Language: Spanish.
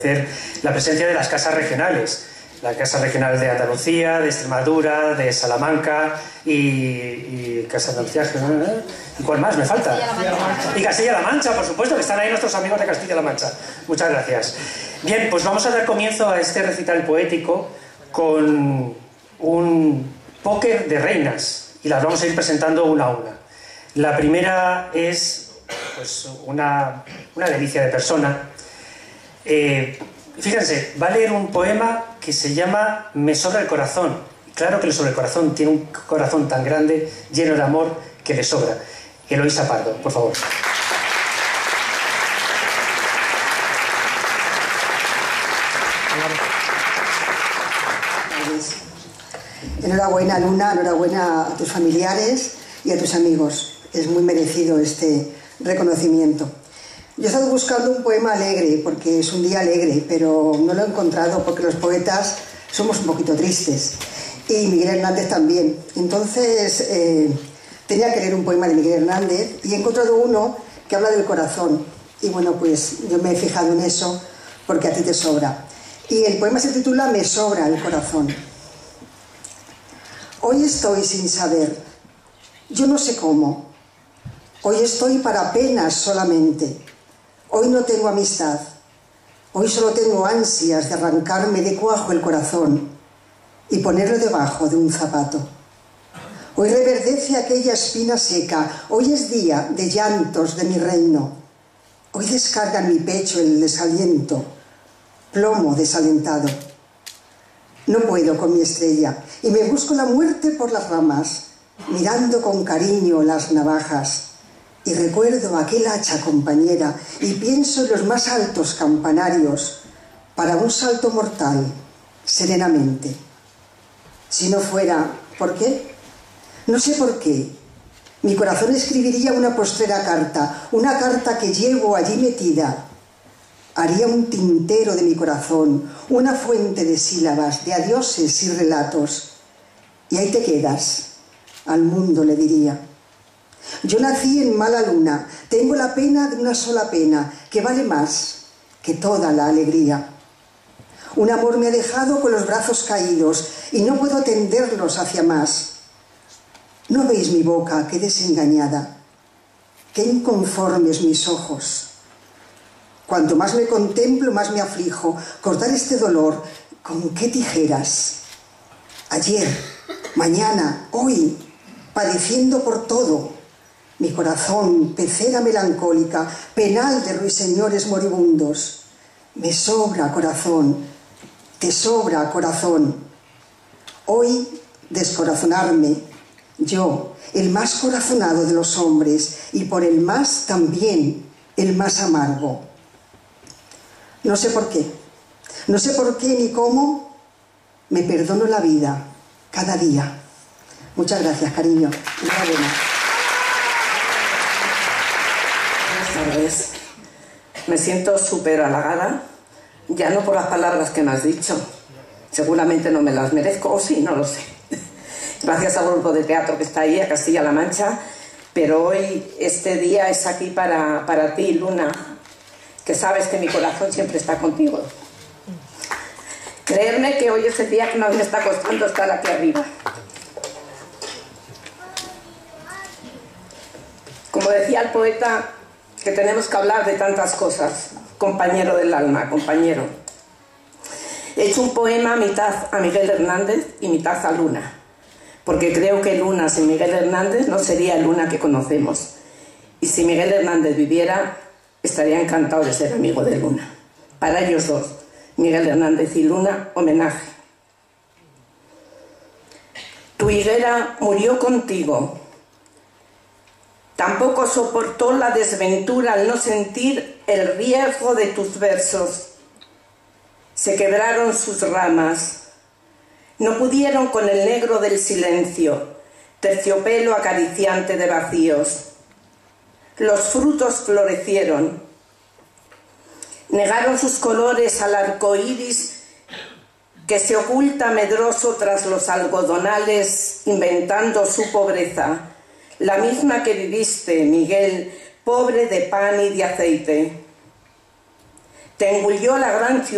La presencia de las casas regionales, la Casa Regional de Andalucía, de Extremadura, de Salamanca y Casa de Andalucía, ¿y cuál más me falta? Y Castilla-La Mancha, por supuesto, que están ahí nuestros amigos de Castilla-La Mancha. Muchas gracias. Bien, pues vamos a dar comienzo a este recital poético con un póker de reinas y las vamos a ir presentando una a una. La primera es pues, una delicia de persona. Fíjense, va a leer un poema que se llama Me sobra el corazón. Claro que le sobra el corazón, tiene un corazón tan grande, lleno de amor, que le sobra. Eloísa Pardo, por favor. Enhorabuena, Luna, enhorabuena a tus familiares y a tus amigos. Es muy merecido este reconocimiento. Yo he estado buscando un poema alegre, porque es un día alegre, pero no lo he encontrado porque los poetas somos un poquito tristes. Y Miguel Hernández también. Entonces, tenía que leer un poema de Miguel Hernández y he encontrado uno que habla del corazón. Y bueno, pues yo me he fijado en eso porque a ti te sobra. Y el poema se titula Me sobra el corazón. Hoy estoy sin saber. Yo no sé cómo. Hoy estoy para penas solamente. Hoy no tengo amistad. Hoy solo tengo ansias de arrancarme de cuajo el corazón y ponerlo debajo de un zapato. Hoy reverdece aquella espina seca. Hoy es día de llantos de mi reino. Hoy descarga en mi pecho el desaliento, plomo desalentado. No puedo con mi estrella y me busco la muerte por las ramas, mirando con cariño las navajas. Y recuerdo aquel hacha compañera y pienso en los más altos campanarios para un salto mortal, serenamente. Si no fuera, ¿por qué? No sé por qué. Mi corazón escribiría una postrera carta, una carta que llevo allí metida. Haría un tintero de mi corazón, una fuente de sílabas, de adioses y relatos. Y ahí te quedas, al mundo le diría. Yo nací en mala luna, tengo la pena de una sola pena, que vale más que toda la alegría. Un amor me ha dejado con los brazos caídos y no puedo tenderlos hacia más. ¿No veis mi boca, qué desengañada? Qué inconformes mis ojos. Cuanto más me contemplo, más me aflijo. Cortar este dolor, ¿con qué tijeras? Ayer, mañana, hoy, padeciendo por todo. Mi corazón, pecera melancólica, penal de ruiseñores moribundos. Me sobra corazón, te sobra corazón. Hoy descorazonarme, yo, el más corazonado de los hombres, y por el más también el más amargo. No sé por qué ni cómo me perdono la vida cada día. Muchas gracias, cariño. Enhorabuena. Buenas tardes. Me siento súper halagada, ya no por las palabras que me has dicho, seguramente no me las merezco, o sí, no lo sé. Gracias al grupo de teatro que está ahí, a Castilla-La Mancha, pero hoy, este día es aquí para ti, Luna, que sabes que mi corazón siempre está contigo. Creerme que hoy es el día que más me está costando estar aquí arriba. Como decía el poeta, que tenemos que hablar de tantas cosas, compañero del alma, compañero. He hecho un poema mitad a Miguel Hernández y mitad a Luna, porque creo que Luna sin Miguel Hernández no sería el Luna que conocemos. Y si Miguel Hernández viviera, estaría encantado de ser amigo de Luna. Para ellos dos, Miguel Hernández y Luna, homenaje. Tu higuera murió contigo. Tampoco soportó la desventura al no sentir el riesgo de tus versos. Se quebraron sus ramas. No pudieron con el negro del silencio, terciopelo acariciante de vacíos. Los frutos florecieron. Negaron sus colores al arco iris que se oculta medroso tras los algodonales, inventando su pobreza. La misma que viviste, Miguel, pobre de pan y de aceite. Te engulló la gran ciudad.